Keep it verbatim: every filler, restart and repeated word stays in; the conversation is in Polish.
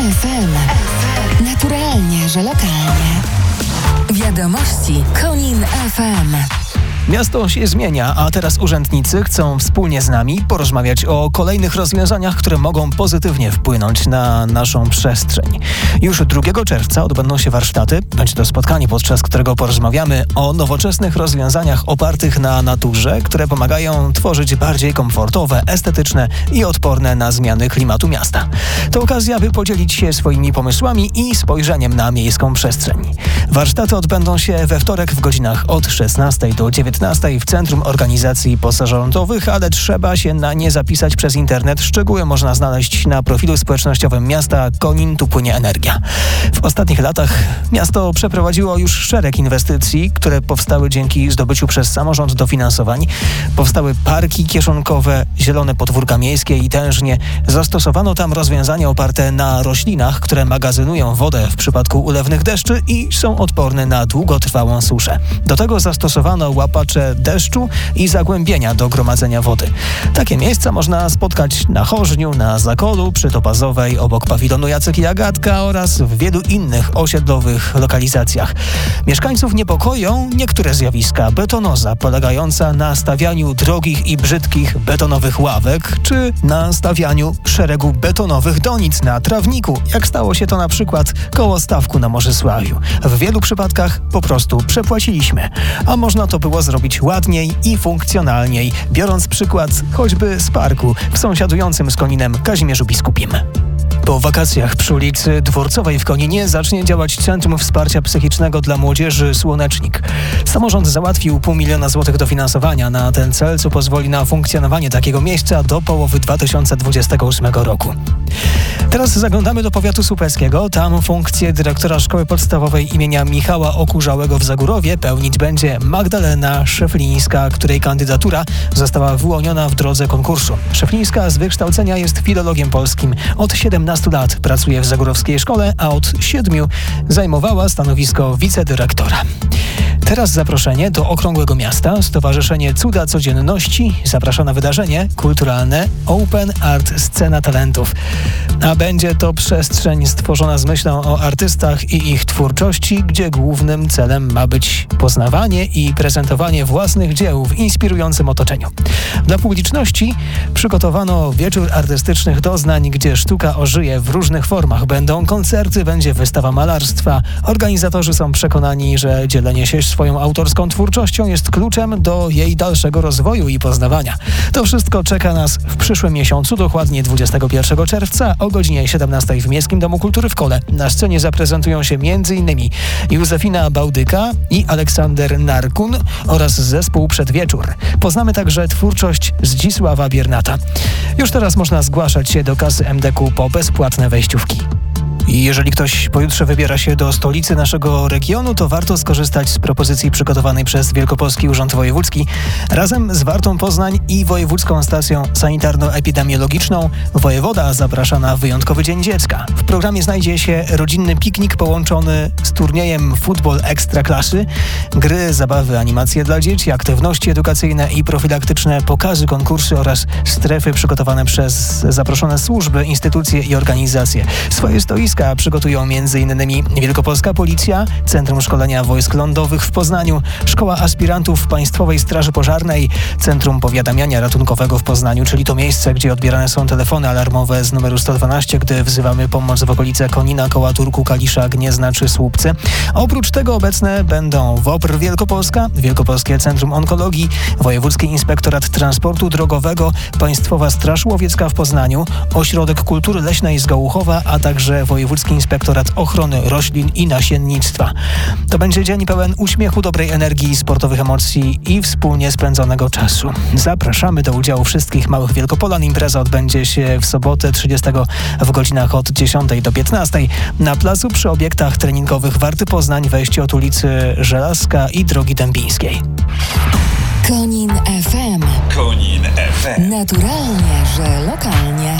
F M. Naturalnie, że lokalnie. Wiadomości Konin F M. Miasto się zmienia, a teraz urzędnicy chcą wspólnie z nami porozmawiać o kolejnych rozwiązaniach, które mogą pozytywnie wpłynąć na naszą przestrzeń. Już drugiego czerwca odbędą się warsztaty. Będzie to spotkanie, podczas którego porozmawiamy o nowoczesnych rozwiązaniach opartych na naturze, które pomagają tworzyć bardziej komfortowe, estetyczne i odporne na zmiany klimatu miasta. To okazja, by podzielić się swoimi pomysłami i spojrzeniem na miejską przestrzeń. Warsztaty odbędą się we wtorek w godzinach od szesnastej do dziewiętnastej w Centrum Organizacji Pozarządowych, ale trzeba się na nie zapisać przez internet. Szczegóły można znaleźć na profilu społecznościowym miasta Konin, tu płynie energia. W ostatnich latach miasto przeprowadziło już szereg inwestycji, które powstały dzięki zdobyciu przez samorząd dofinansowań. Powstały parki kieszonkowe, zielone podwórka miejskie i tężnie. Zastosowano tam rozwiązania oparte na roślinach, które magazynują wodę w przypadku ulewnych deszczy i są odporne na długotrwałą suszę. Do tego zastosowano łapacze deszczu i zagłębienia do gromadzenia wody. Takie miejsca można spotkać na Chorzniu, na Zakolu, przy Topazowej, obok pawilonu Jacek i Agatka oraz w wielu innych osiedlowych lokalizacjach. Mieszkańców niepokoją niektóre zjawiska. Betonoza polegająca na stawianiu drogich i brzydkich betonowych ławek, czy na stawianiu szeregu betonowych donic na trawniku, jak stało się to na przykład koło stawku na Morzysławiu. W wielu przypadkach po prostu przepłaciliśmy, a można to było zrobić ładniej i funkcjonalniej, biorąc przykład choćby z parku w sąsiadującym z Koninem Kazimierzu Biskupim. Po wakacjach przy ulicy Dworcowej w Koninie zacznie działać Centrum Wsparcia Psychicznego dla Młodzieży Słonecznik. Samorząd załatwił pół miliona złotych dofinansowania na ten cel, co pozwoli na funkcjonowanie takiego miejsca do połowy dwa tysiące dwudziestego ósmego roku. Teraz zaglądamy do powiatu słupeckiego. Tam funkcję dyrektora Szkoły Podstawowej imienia Michała Okurzałego w Zagórowie pełnić będzie Magdalena Szeflińska, której kandydatura została wyłoniona w drodze konkursu. Szeflińska z wykształcenia jest filologiem polskim. Od siedemnastu lat pracuje w zagórowskiej szkole, a od siedmiu zajmowała stanowisko wicedyrektora. Teraz zaproszenie do Okrągłego Miasta. Stowarzyszenie Cuda Codzienności zaprasza na wydarzenie kulturalne Open Art Scena Talentów. A będzie to przestrzeń stworzona z myślą o artystach i ich twórczości, gdzie głównym celem ma być poznawanie i prezentowanie własnych dzieł w inspirującym otoczeniu. Dla publiczności przygotowano wieczór artystycznych doznań, gdzie sztuka ożyje w różnych formach. Będą koncerty, będzie wystawa malarstwa. Organizatorzy są przekonani, że dzielenie się swoją autorską twórczością jest kluczem do jej dalszego rozwoju i poznawania. To wszystko czeka nas w przyszłym miesiącu, dokładnie dwudziestego pierwszego czerwca o godzinie siedemnastej w Miejskim Domu Kultury w Kole. Na scenie zaprezentują się m.in. Józefina Bałdyka i Aleksander Narkun oraz zespół Przedwieczór. Poznamy także twórczość Zdzisława Biernata. Już teraz można zgłaszać się do kasy M D K po bezpłatne wejściówki. I jeżeli ktoś pojutrze wybiera się do stolicy naszego regionu, to warto skorzystać z propozycji przygotowanej przez Wielkopolski Urząd Wojewódzki. Razem z Wartą Poznań i Wojewódzką Stacją Sanitarno-Epidemiologiczną wojewoda zaprasza na wyjątkowy Dzień Dziecka. W programie znajdzie się rodzinny piknik połączony z turniejem Futbol Ekstraklasy, gry, zabawy, animacje dla dzieci, aktywności edukacyjne i profilaktyczne, pokazy, konkursy oraz strefy przygotowane przez zaproszone służby, instytucje i organizacje. Swoje stoiska przygotują m.in. Wielkopolska Policja, Centrum Szkolenia Wojsk Lądowych w Poznaniu, Szkoła Aspirantów Państwowej Straży Pożarnej, Centrum Powiadamiania Ratunkowego w Poznaniu, czyli to miejsce, gdzie odbierane są telefony alarmowe z numeru sto dwanaście, gdy wzywamy pomoc w okolice Konina, Koła Turku, Kalisza, Gniezna czy Słupcy. Oprócz tego obecne będą WOPR Wielkopolska, Wielkopolskie Centrum Onkologii, Wojewódzki Inspektorat Transportu Drogowego, Państwowa Straż Łowiecka w Poznaniu, Ośrodek Kultury Leśnej z Gołuchowa, a także Wojewódzki Inspektorat Ochrony Roślin i Nasiennictwa. To będzie dzień pełen uśmiechu, dobrej energii, sportowych emocji i wspólnie spędzonego czasu. Zapraszamy do udziału wszystkich małych Wielkopolan. Impreza odbędzie się w sobotę trzydziestego w godzinach od dziesiątej do piętnastej na placu przy obiektach treningowych Warty Poznań, wejście od ulicy Żelazka i Drogi Dębińskiej. Konin F M. Konin F M. Naturalnie, że lokalnie.